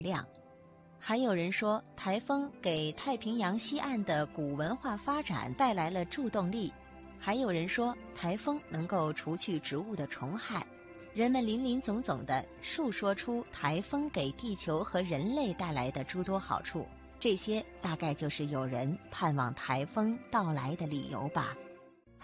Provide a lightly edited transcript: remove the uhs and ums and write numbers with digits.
量。还有人说，台风给太平洋西岸的古文化发展带来了助动力。还有人说，台风能够除去植物的虫害。人们林林总总地述说出台风给地球和人类带来的诸多好处，这些大概就是有人盼望台风到来的理由吧。